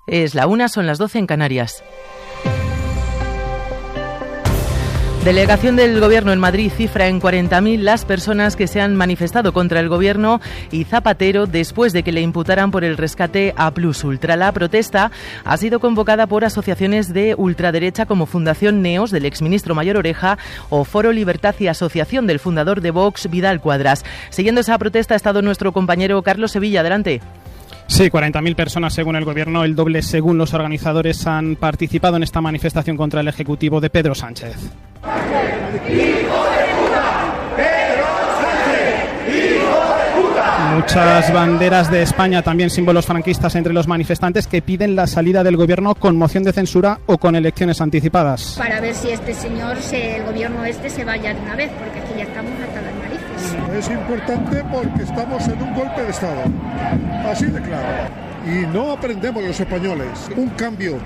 Es la 1, son las 12 en Canarias. Delegación del Gobierno en Madrid cifra en 40.000 las personas que se han manifestado contra el Gobierno y Zapatero después de que le imputaran por el rescate a Plus Ultra. La protesta ha sido convocada por asociaciones de ultraderecha como Fundación Neos del exministro Mayor Oreja o Foro Libertad y Asociación del fundador de Vox, Vidal Cuadras. Siguiendo esa protesta ha estado nuestro compañero Carlos Sevilla. Adelante. Sí, 40.000 personas según el Gobierno, el doble según los organizadores, han participado en esta manifestación contra el Ejecutivo de Pedro Sánchez. Muchas banderas de España, también símbolos franquistas entre los manifestantes que piden la salida del Gobierno con moción de censura o con elecciones anticipadas. Para ver si el Gobierno se vaya de una vez, porque aquí ya estamos hasta las narices. Es importante porque estamos en un golpe de Estado, así de claro. Y no aprendemos los españoles. Un cambio,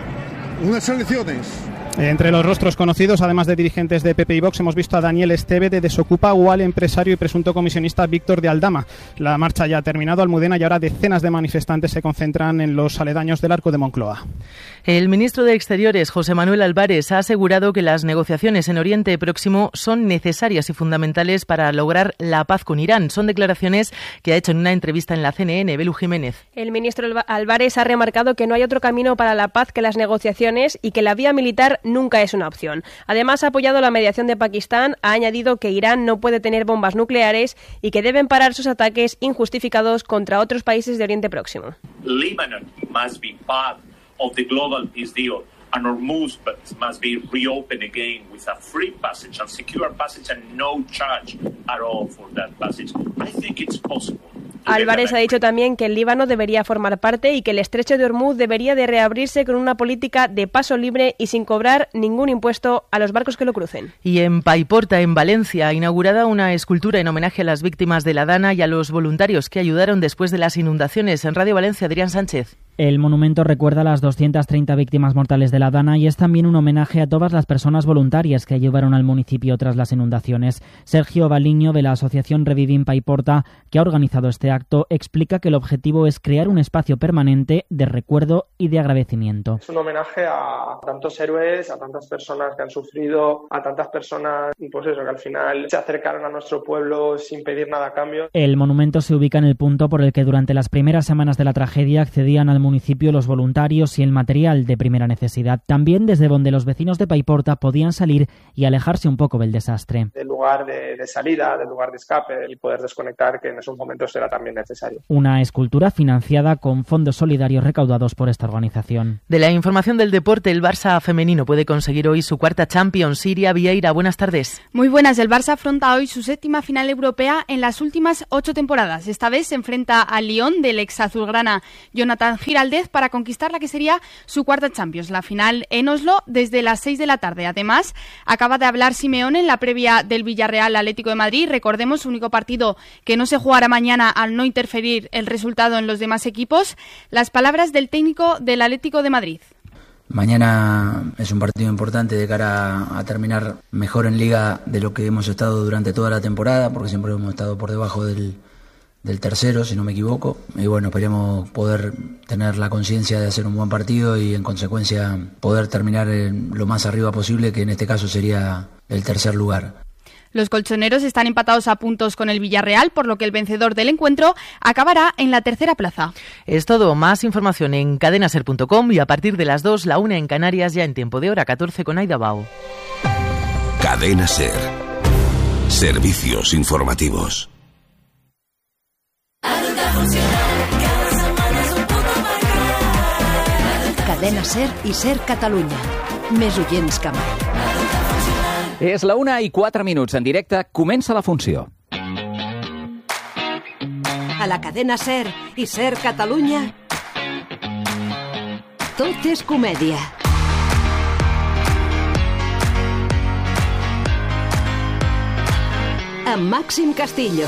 unas elecciones. Entre los rostros conocidos, además de dirigentes de PP y Vox, hemos visto a Daniel Esteve de Desocupa o al empresario y presunto comisionista Víctor de Aldama. La marcha ya ha terminado, Almudena, y ahora decenas de manifestantes se concentran en los aledaños del Arco de Moncloa. El ministro de Exteriores, José Manuel Álvarez, ha asegurado que las negociaciones en Oriente Próximo son necesarias y fundamentales para lograr la paz con Irán. Son declaraciones que ha hecho en una entrevista en la CNN. Belu Jiménez. El ministro Álvarez ha remarcado que no hay otro camino para la paz que las negociaciones y que la vía militar nunca es una opción. Además, ha apoyado la mediación de Pakistán, ha añadido que Irán no puede tener bombas nucleares y que deben parar sus ataques injustificados contra otros países de Oriente Próximo. Lebanon must be part of the global peace deal and Hormuz must be reopened again with a free passage and secure passage and no charge at all for that passage. I think it's possible. Álvarez ha dicho también que el Líbano debería formar parte y que el estrecho de Hormuz debería de reabrirse con una política de paso libre y sin cobrar ningún impuesto a los barcos que lo crucen. Y en Paiporta, en Valencia, ha inaugurada una escultura en homenaje a las víctimas de la Dana y a los voluntarios que ayudaron después de las inundaciones. En Radio Valencia, Adrián Sánchez. El monumento recuerda a las 230 víctimas mortales de la Dana y es también un homenaje a todas las personas voluntarias que ayudaron al municipio tras las inundaciones. Sergio Baliño, de la asociación Revivim Paiporta, que ha organizado este acto, explica que el objetivo es crear un espacio permanente de recuerdo y de agradecimiento. Es un homenaje a tantos héroes, a tantas personas que han sufrido, a tantas personas pues eso, que al final se acercaron a nuestro pueblo sin pedir nada a cambio. El monumento se ubica en el punto por el que durante las primeras semanas de la tragedia accedían al municipio los voluntarios y el material de primera necesidad. También desde donde los vecinos de Paiporta podían salir y alejarse un poco del desastre. Del lugar de salida, del lugar de escape y poder desconectar, que en esos momentos era también necesario. Una escultura financiada con fondos solidarios recaudados por esta organización. De la información del deporte, el Barça femenino puede conseguir hoy su cuarta Champions. Siria Vieira, buenas tardes. Muy buenas. El Barça afronta hoy su séptima final europea en las últimas 8 temporadas. Esta vez se enfrenta al Lyon del ex azulgrana Jonathan Giraldez para conquistar la que sería su cuarta Champions. La final en Oslo desde las 6 de la tarde. Además, acaba de hablar Simeone en la previa del Villarreal Atlético de Madrid. Recordemos, su único partido que no se jugará mañana al no interferir el resultado en los demás equipos. Las palabras del técnico del Atlético de Madrid. Mañana es un partido importante de cara a terminar mejor en Liga de lo que hemos estado durante toda la temporada, porque siempre hemos estado por debajo del tercero, si no me equivoco, y bueno, esperemos poder tener la conciencia de hacer un buen partido y en consecuencia poder terminar lo más arriba posible, que en este caso sería el tercer lugar. Los colchoneros están empatados a puntos con el Villarreal, por lo que el vencedor del encuentro acabará en la tercera plaza. Es todo. Más información en cadenaser.com y a partir de las 2, la 1 en Canarias, ya en tiempo de hora 14 con Aida Bao. Cadena Ser. Servicios informativos. Cadena Ser i Ser Catalunya. Més oients que mai. És la 1:04 en directe. Comença la funció. A la Cadena Ser i Ser Catalunya, tot és comèdia. Amb Màxim Castillo.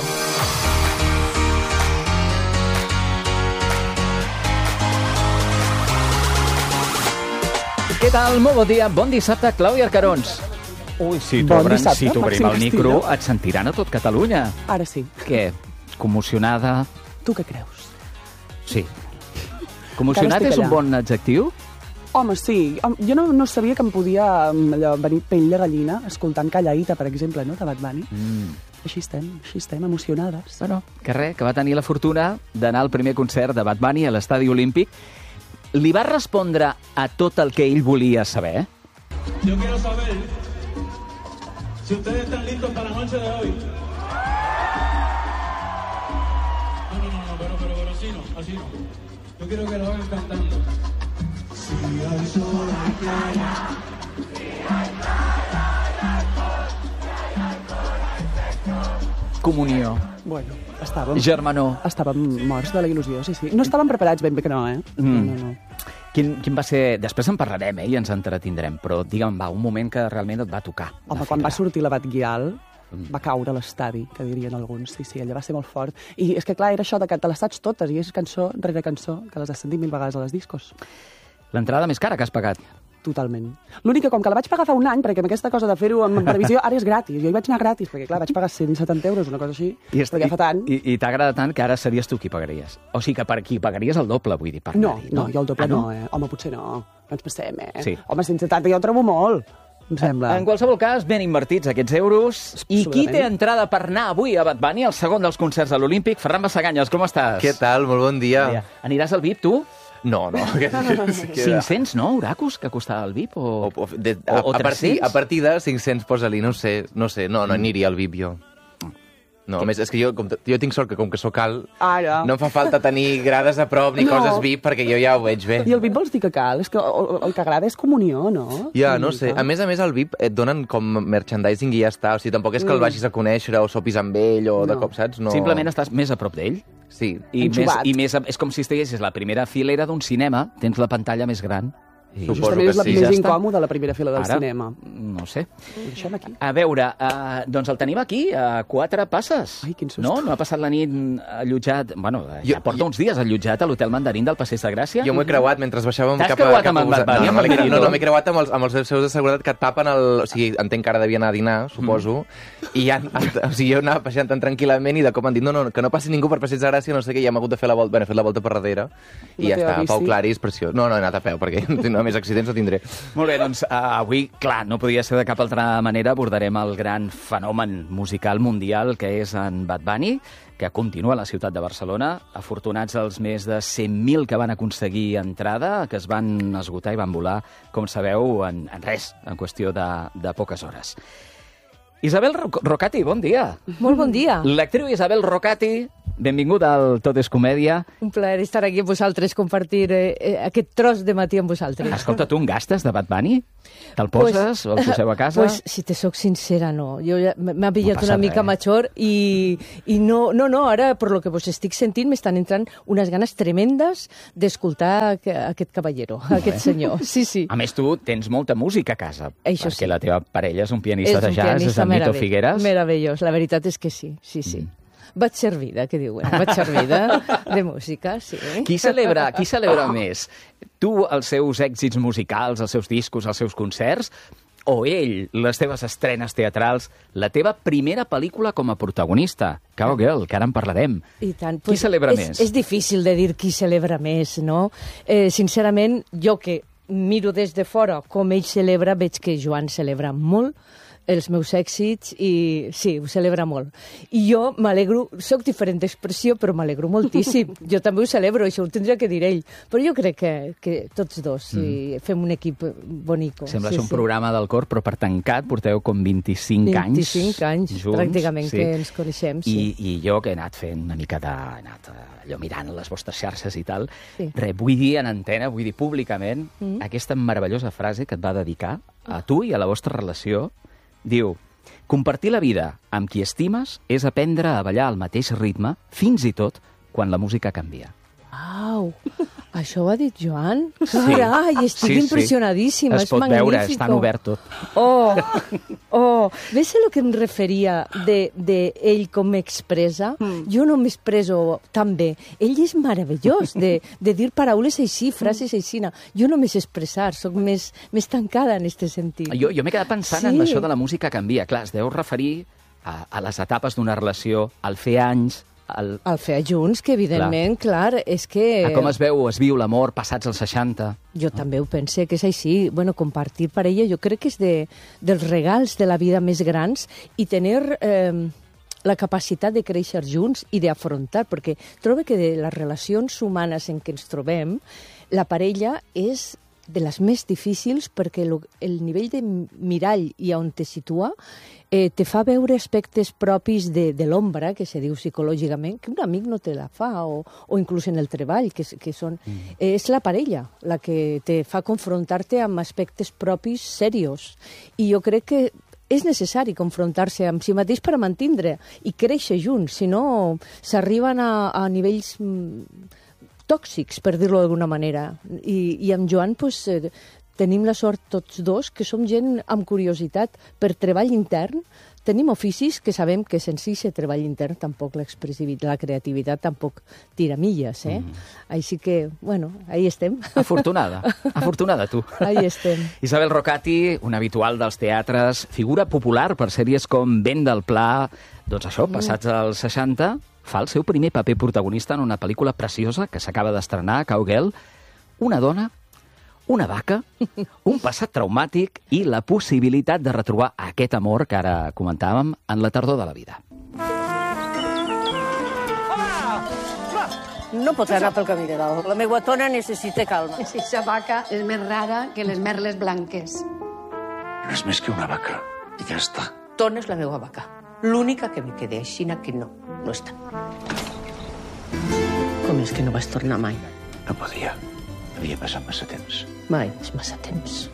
Què tal? Molt bon dia. Bon dissabte, Clàudia Arcarons. Ui, si t'obrim el micro, et sentiran a tot Catalunya. Ara sí. Què? Commocionada? Tu què creus? Sí. Commocionat és un bon adjectiu? Home, sí. Jo no sabia que em podia venir pell de gallina escoltant Callaïta, per exemple, no?, de Bad Bunny. Així estem, emocionades. Bueno, que va tenir la fortuna d'anar al primer concert de Bad Bunny a l'Estadi Olímpic. Li va respondre a tot el que ell volia saber? Yo quiero saber si ustedes están listos para la noche de hoy. No, pero así no. Yo quiero que lo hagan cantando. Si hay sol hay playa. Si hay playa, hay alcohol. Si hay alcohol, hay sexo. Comunió. Bueno, estàvem... Germanor. Estàvem morts de la il·lusió, sí. No estàvem preparats ben bé que no, eh? No. Quin va ser... Després en parlarem, i ens entretindrem, però digue'm, un moment que realment et va tocar. Home, quan va sortir l'abat Guial, va caure a l'estadi, que dirien alguns. Sí, allà va ser molt fort. I és que, clar, era això de que te les saps totes, i és cançó rere cançó, que les has sentit 1000 vegades a les discos. L'entrada més cara que has pagat? Totalment. L'únic que, com que la vaig pagar fa un any, perquè amb aquesta cosa de fer-ho en previsió, ara és gratis. Jo hi vaig anar gratis, perquè, clar, vaig pagar 170 euros, una cosa així, però ja fa tant. I t'agrada tant que ara series tu qui pagaries? O sigui que per qui pagaries el doble, vull dir, per anar-hi, no, jo el doble no, eh? Home, potser no. No ens passem, eh? Sí. Home, 170 jo ho trobo molt, em sembla. En qualsevol cas, ben invertits aquests euros. I qui té entrada per anar avui a Bad Bunny, el segon dels concerts a l'Olímpic? Ferran Bassaganyes, com estàs? Què tal? Molt bon dia. Aniràs al VIP, tu? No. 500, no, Horacus, que costava el VIP? O 300? A partir de 500, posa-li, no sé, no aniria al VIP jo. No, a més, és que jo tinc sort que com que sóc alt, no em fa falta tenir grades a prop ni coses VIP, perquè jo ja ho veig bé. I el VIP vols dir que cal? És que el que agrada és comunió, no? Ja, no sé. A més, el VIP et donen com merchandising i ja està. O sigui, tampoc és que el vagis a conèixer o sopis amb ell o de cop, saps? No. Simplement estàs més a prop d'ell? Sí. I més, és com si estiguessis a la primera filera d'un cinema, tens la pantalla més gran. Justament és la més incòmoda, la primera fila del cinema. No sé. Deixem aquí. A veure, doncs el tenim aquí, a 4 passes. Ai, quin susto. No ha passat la nit allotjat... Bueno, ja porta uns dies allotjat a l'Hotel Mandarín del Passeig de Gràcia. Jo m'ho he creuat mentre baixàvem cap a... T'has creuat amb en Bad Bunny? No, m'he creuat amb els seus de seguretat que et tapen el... O sigui, entenc que ara devia anar a dinar, suposo, i ja... O sigui, jo anava passant tan tranquil·lament i de cop han dit no, que no passi ningú per Passeig de Gràcia, no sé què, i hem hagut de fer la volta, bueno, he fet la volta per darrere, i ja està, Pau Claris, preciós. No, he anat a peu, perquè només accidents no tindré. Molt bé, doncs avui, clar, no podia ser de cap altra manera, abordarem el gran fenomen musical mundial que és en Bad Bunny, que continua a la ciutat de Barcelona. Afortunats els més de 100.000 que van aconseguir entrada, que es van esgotar i van volar, com sabeu, en res, en qüestió de poques hores. Isabel Rocati, bon dia. Molt bon dia. L'actriu Isabel Rocati, benvinguda al Tot és Comèdia. Un plaer estar aquí amb vosaltres, compartir aquest tros de matí amb vosaltres. Escolta, tu en gastes de Bad Bunny? Te'l poses o el poseu a casa? Pues, si te soc sincera, no. Jo ja m'ha pillat una mica major i no, ara, per lo que vos estic sentint, m'estan entrant unes ganes tremendes d'escoltar aquest caballero, aquest senyor. Sí. A més, tu tens molta música a casa, això perquè sí. La teva parella és un pianista de jazz, és en Nito Figueres. Meravellós, la veritat és que sí. Vaig servida, que diuen. Vaig servida de música, sí. Qui celebra més? Tu, els seus èxits musicals, els seus discos, els seus concerts, o ell, les teves estrenes teatrals, la teva primera pel·lícula com a protagonista, Cowgirl, que ara en parlarem. I tant. Qui celebra més? És difícil de dir qui celebra més, no? Sincerament, jo que miro des de fora com ell celebra, veig que Joan celebra molt els meus èxits i sí, ho celebra molt. I jo m'alegro, soc diferent d'expressió, però m'alegro moltíssim. Jo també ho celebro, això ho tindria que dir ell. Però jo crec que tots dos fem un equip bonico. Sembla ser un programa del cor, però per tancat porteu com 25 anys 25 anys, junts, pràcticament, que ens coneixem. Sí. I jo que he anat fent una mica allò mirant les vostres xarxes i tal, vull dir en antena, vull dir públicament, aquesta meravellosa frase que et va dedicar a tu i a la vostra relació. Diu, compartir la vida amb qui estimes és aprendre a ballar al mateix ritme, fins i tot quan la música canvia. Au, això ho ha dit Joan? Carai, estic impressionadíssima, és magnífico. Es pot veure, està obert tot. Ves a lo que em referia d'ell com m'expressa? Jo no m'expreso tan bé. Ell és meravellós de dir paraules així, frases així. Jo no m'és expressar, soc més tancada en aquest sentit. Jo m'he quedat pensant en això de la música canvia. Clar, es deu referir a les etapes d'una relació, al fer anys, El fer junts, que evidentment, clar, és que... Com es viu l'amor passats els 60? Jo també ho pense que és així. Bueno, compartir parella jo crec que és dels regals de la vida més grans i tenir la capacitat de créixer junts i d'afrontar, perquè trobo que de les relacions humanes en què ens trobem, la parella és de les més difícils perquè el nivell de mirall i on te situa te fa veure aspectes propis de l'ombra, que se diu psicològicament, que un amic no te la fa, o inclús en el treball, que són... És la parella la que te fa confrontar-te amb aspectes propis serios. I jo crec que és necessari confrontar-se amb si mateix per a mantindre i créixer junts, si no s'arriben a nivells tòxics, per dir-ho d'alguna manera. I amb Joan tenim la sort tots dos que som gent amb curiositat per treball intern. Tenim oficis que sabem que sense aquest treball intern tampoc l'expressivitat, la creativitat tampoc tira milles, Així que, bueno, ahí estem. Afortunada tu. Ahí estem. Isabel Rocati, una habitual dels teatres, figura popular per sèries com Vent del Pla, doncs això, passats als 60, fa el seu primer paper protagonista en una pel·lícula preciosa que s'acaba d'estrenar, Cowgirl, una dona, una vaca, un passat traumàtic i la possibilitat de retrobar aquest amor que ara comentàvem en la tardor de la vida. No pots anar pel camí de dalt. La meva tona necessita calma. Aquesta vaca és més rara que les merles blanques. No és més que una vaca, i ja està. Tona és la meva vaca. L'única que me queda així que no està. Com és que no vas tornar mai? No podia. Havia passat massa temps. Mai és massa temps.